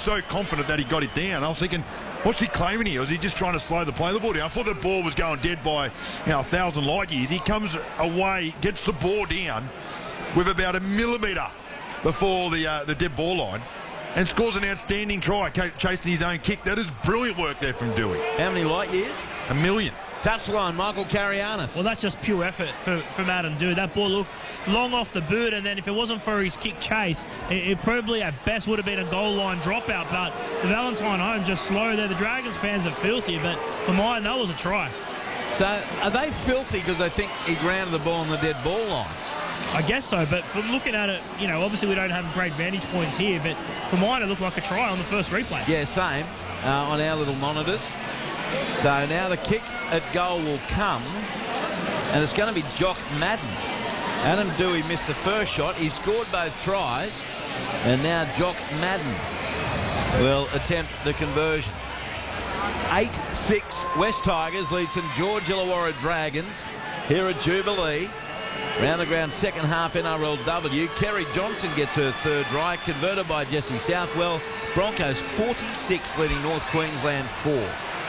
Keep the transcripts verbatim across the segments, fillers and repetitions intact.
so confident that he got it down. I was thinking, what's he claiming here? Was he just trying to slow the play the ball down? I thought the ball was going dead by, you know, a thousand light years. He comes away, gets the ball down with about a millimetre before the uh, the dead ball line, and scores an outstanding try, chasing his own kick. That is brilliant work there from Dewey. How many light years? A million. Touchline, Michael Carianis. Well, that's just pure effort for, from Adam Dewey. That ball looked long off the boot, and then if it wasn't for his kick chase, it, it probably at best would have been a goal line dropout. But the Valentine home just slow there. The Dragons fans are filthy, but for mine, that was a try. So are they filthy because they think he grounded the ball on the dead ball line? I guess so, but from looking at it, you know, obviously we don't have great vantage points here, but for mine, it looked like a try on the first replay. Yeah, same, uh, on our little monitors. So now the kick at goal will come, and it's going to be Jock Madden. Adam Dewey missed the first shot. He scored both tries, and now Jock Madden will attempt the conversion. eight six West Tigers lead St George Illawarra Dragons here at Jubilee. Round the ground, second half N R L W. Kerry Johnson gets her third try, converted by Jesse Southwell. Broncos forty-six leading North Queensland four.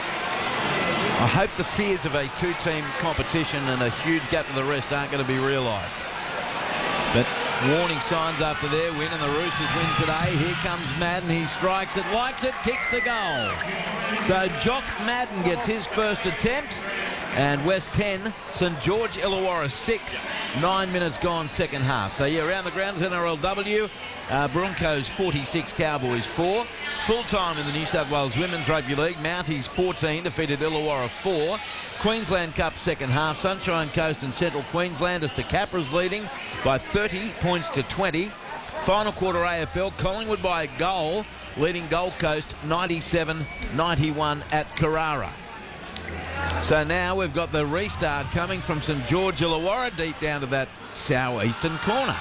I hope the fears of a two-team competition and a huge gap to the rest aren't going to be realised. But warning signs after their win, and the Roosters win today. Here comes Madden. He strikes it, likes it, kicks the goal. So Jock Madden gets his first attempt. And West ten, St George Illawarra six. Nine minutes gone, second half. So, yeah, around the grounds, N R L W. Uh, Broncos forty-six, Cowboys four. Full-time in the New South Wales Women's Rugby League. Mounties fourteen, defeated Illawarra four. Queensland Cup second half. Sunshine Coast and Central Queensland as the Capras leading by thirty points to twenty. Final quarter A F L, Collingwood by a goal, leading Gold Coast ninety-seven ninety-one at Carrara. So now we've got the restart coming from St George Illawarra deep down to that southeastern corner.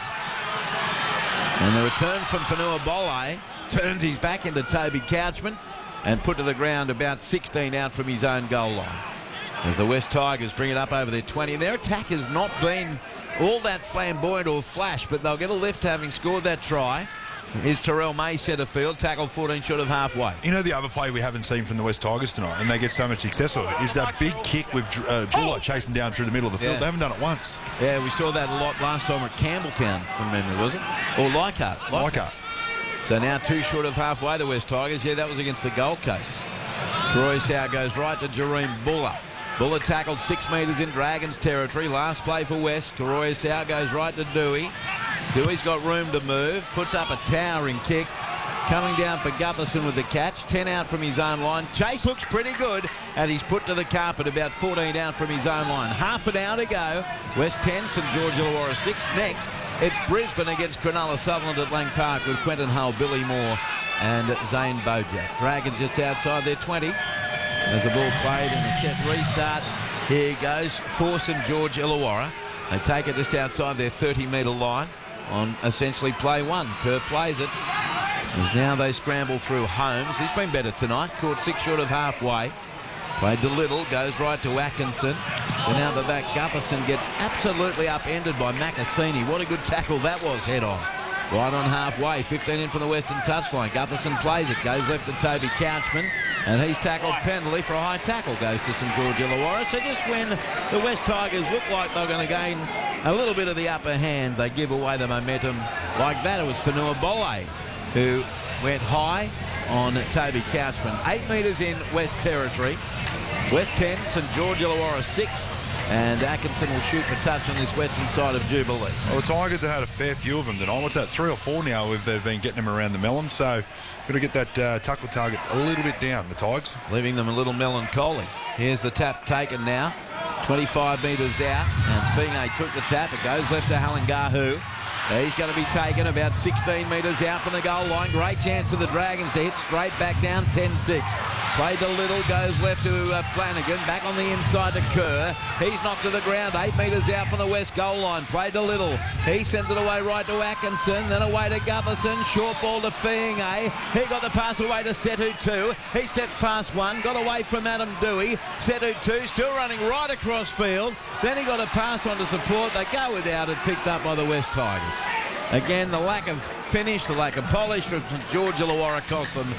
And the return from Fanua Bolle turns his back into Toby Couchman and put to the ground about sixteen out from his own goal line. As the West Tigers bring it up over their twenty. Their attack has not been all that flamboyant or flash, but they'll get a lift having scored that try. Is Terrell May centre field, tackled fourteen short of halfway. You know the other play we haven't seen from the West Tigers tonight, and they get so much success of it, is that big kick with uh, Drula chasing down through the middle of the field. Yeah. They haven't done it once. Yeah, we saw that a lot last time at Campbelltown, from memory, was it? Or Leichhardt. Leichhardt. Leichhardt. So now two short of halfway, the West Tigers. Yeah, that was against the Gold Coast. Roy Sow goes right to Jareem Buller. Buller tackled six metres in Dragons territory. Last play for West. Karoya Sow goes right to Dewey. Dewey's got room to move. Puts up a towering kick. Coming down for Gutherson with the catch. ten out from his own line. Chase looks pretty good, and he's put to the carpet about fourteen out from his own line. Half an hour to go. West ten, St George Illawarra six. Next, it's Brisbane against Cronulla Sutherland at Lang Park with Quentin Hull, Billy Moore and Zane Bojack. Dragons just outside their twenty. As the ball played in a set restart, here goes for St George Illawarra. They take it just outside their thirty metre line on essentially play one. Kerr plays it. As now they scramble through Holmes. He's been better tonight. Caught six short of halfway. Played to Little. Goes right to Atkinson. And now the back, Gutherson gets absolutely upended by Macassini. What a good tackle that was head on. Right on halfway. fifteen in from the Western touchline. Gutherson plays it. Goes left to Toby Couchman. And he's tackled penalty for a high tackle. Goes to St George Illawarra. So just when the West Tigers look like they're going to gain a little bit of the upper hand, they give away the momentum like that. It was Fanua Bolle who went high on Toby Couchman. Eight metres in West territory. West ten, St George Illawarra six. And Atkinson will shoot for touch on this western side of Jubilee. Well, the Tigers have had a fair few of them tonight. What's that, three or four now if they've been getting them around the melon. So got to get that uh, tackle target a little bit down, the Tigers. Leaving them a little melancholy. Here's the tap taken now. twenty-five metres out. And Finge took the tap. It goes left to Halangahu. He's going to be taken about sixteen metres out from the goal line. Great chance for the Dragons to hit straight back down ten six. Played to Little, goes left to uh, Flanagan, back on the inside to Kerr. He's knocked to the ground, eight metres out from the West goal line. Played to Little. He sends it away right to Atkinson, then away to Gutherson. Short ball to Finge. He got the pass away to Setu two. He steps past one, got away from Adam Dewey. Setu two still running right across field. Then he got a pass on to support. They go without it, picked up by the West Tigers. Again, the lack of finish, the lack of polish from St George Illawarra cost them